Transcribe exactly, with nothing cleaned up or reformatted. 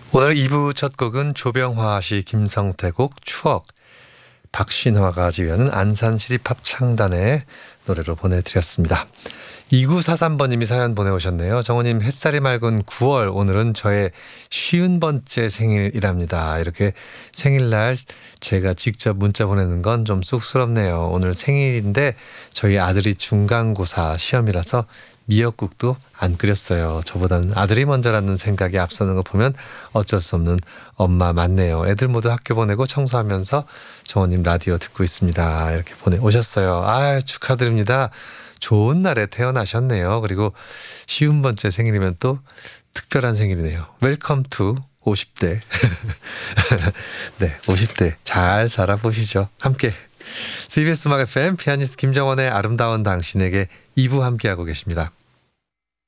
오늘 이 부 첫 곡은 조병화 씨, 김성태 곡 추억, 박신화가 지휘하는 안산시립합창단의 노래로 보내드렸습니다. 이구사삼 번님이 사연 보내오셨네요. 정호님, 햇살이 맑은 구월, 오늘은 저의 쉰 번째 생일이랍니다. 이렇게 생일날 제가 직접 문자 보내는 건 좀 쑥스럽네요. 오늘 생일인데 저희 아들이 중간고사 시험이라서 미역국도 안 끓였어요. 저보다는 아들이 먼저라는 생각이 앞서는 거 보면 어쩔 수 없는 엄마 맞네요. 애들 모두 학교 보내고 청소하면서 정호님 라디오 듣고 있습니다. 이렇게 보내오셨어요. 아, 축하드립니다. 좋은 날에 태어나셨네요. 그리고 쉬운 번째 생일이면 또 특별한 생일이네요. 웰컴 투 오십 대. 네, 오십 대 잘 살아보시죠. 함께 씨비에스 음악 에프엠 피아니스트 김정원의 아름다운 당신에게 이 부 함께하고 계십니다.